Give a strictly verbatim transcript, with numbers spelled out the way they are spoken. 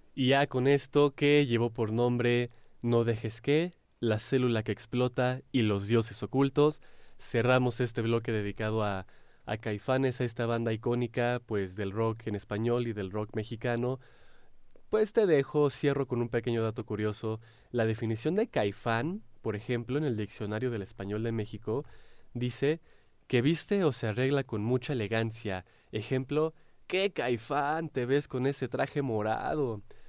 Y ya con esto que llevó por nombre No dejes que, La célula que explota y Los dioses ocultos, cerramos este bloque dedicado a, a Caifanes, a esta banda icónica pues del rock en español y del rock mexicano. Pues te dejo, cierro con un pequeño dato curioso. La definición de Caifán, por ejemplo, en el Diccionario del Español de México, dice que viste o se arregla con mucha elegancia. Ejemplo, ¡qué Caifán te ves con ese traje morado!